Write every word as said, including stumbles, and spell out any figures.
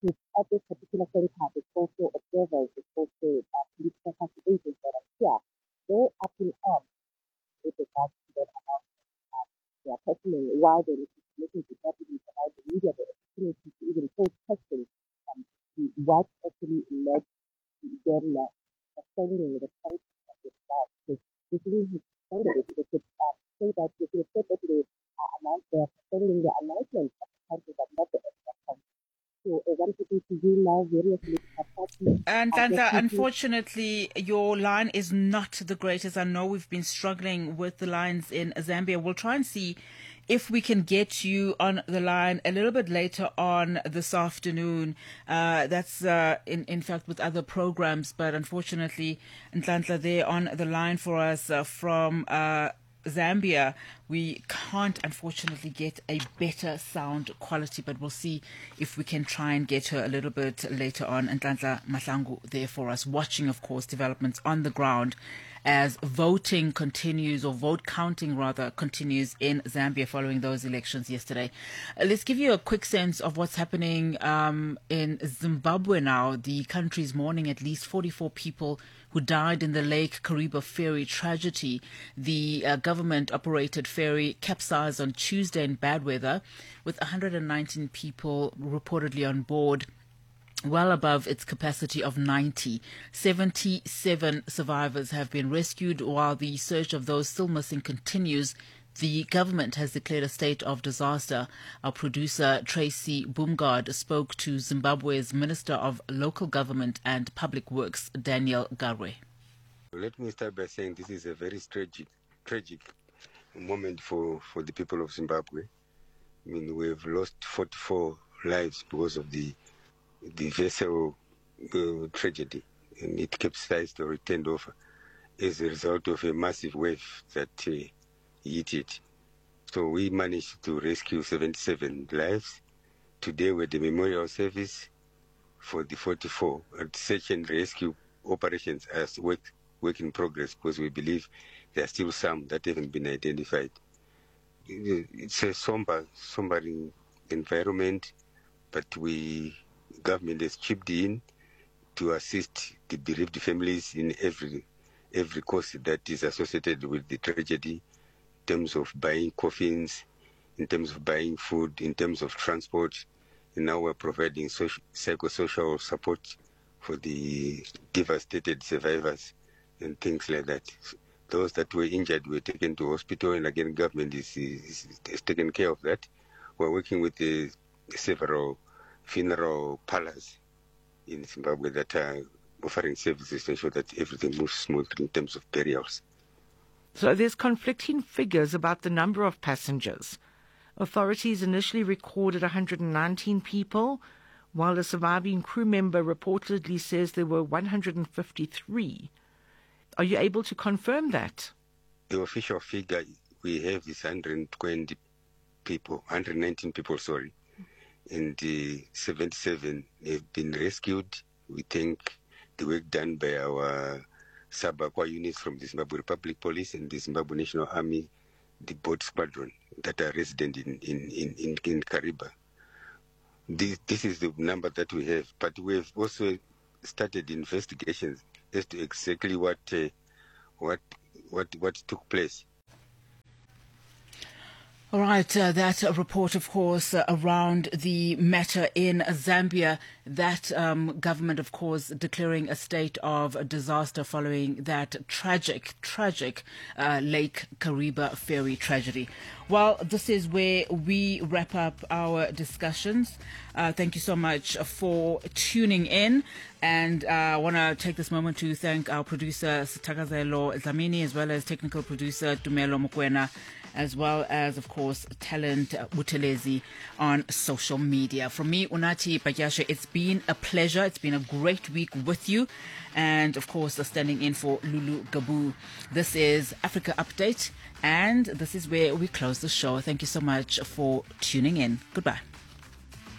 because at this particular center, there's also observers, there's also uh, police capacity agents that are here. They're acting on with regards to that announcement. Um, they are questioning why they're looking to deputy provide the media the opportunity to even pose questions um, to what actually led to them uh, suspending the function of the staff. Because this really has suspended it. They could um, say that they could say that they uh, announced they're suspending the announcement of the country, but not the extra. So I wanted to see now various political parties And are Tanta, definitely. unfortunately, your line is not the greatest. I know we've been struggling with the lines in Zambia. We'll try and see if we can get you on the line a little bit later on this afternoon. Uh, that's, uh, in, in fact, with other programs. But unfortunately, Ntantla, they're on the line for us uh, from uh, Zambia. We can't, unfortunately, get a better sound quality, but we'll see if we can try and get her a little bit later on. And Ntantla Mahlangu there for us, watching, of course, developments on the ground as voting continues, or vote counting rather, continues in Zambia following those elections yesterday. Uh, let's give you a quick sense of what's happening um, in Zimbabwe now. The country's mourning at least forty-four people who died in the Lake Kariba ferry tragedy. The uh, government-operated ferry capsized on Tuesday in bad weather, with one hundred nineteen people reportedly on board, well above its capacity of ninety. seventy-seven survivors have been rescued, while the search of those still missing continues. The government has declared a state of disaster. Our producer, Tracy Boomgard, spoke to Zimbabwe's Minister of Local Government and Public Works, Daniel Garwe. Let me start by saying this is a very tragic, tragic moment for, for the people of Zimbabwe. I mean, we've lost forty-four lives because of the the vessel uh, tragedy, and it capsized or turned over as a result of a massive wave that uh, hit it. So we managed to rescue seventy-seven lives. Today we're the memorial service for the forty-four. And search and rescue operations as work, work in progress, because we believe there are still some that haven't been identified. It's a somber, somber environment, but we, government has chipped in to assist the bereaved families in every every cost that is associated with the tragedy, in terms of buying coffins, in terms of buying food, in terms of transport. And now we're providing social, psychosocial support for the devastated survivors and things like that. Those that were injured were taken to hospital, and again, government is, is, is taking care of that. We're working with the several funeral parlors in Zimbabwe that are offering services to ensure that everything moves smoothly in terms of burials. So there's conflicting figures about the number of passengers. Authorities initially recorded one hundred nineteen people, while a surviving crew member reportedly says there were one hundred fifty-three. Are you able to confirm that? The official figure we have is one hundred twenty people, one hundred nineteen people, sorry. And uh, seventy-seven have been rescued. We thank the work done by our sub-aqua units from the Zimbabwe Republic Police and the Zimbabwe National Army, the boat squadron that are resident in, in, in, in, in Kariba. This, this is the number that we have, but we have also started investigations as to exactly what uh, what what what took place. All right, uh, that uh, report, of course, uh, around the matter in Zambia, that um, government, of course, declaring a state of disaster following that tragic, tragic uh, Lake Kariba ferry tragedy. Well, this is where we wrap up our discussions. Uh, thank you so much for tuning in. And uh, I want to take this moment to thank our producer, Sitakazelo Zamini, as well as technical producer, Dumelo Mukwena, as well as, of course, talent uh, Butelezi on social media. From me, Unati Bagyasha, it's been a pleasure. It's been a great week with you. And, of course, uh, standing in for Lulu Gabu. This is Africa Update, and this is where we close the show. Thank you so much for tuning in. Goodbye.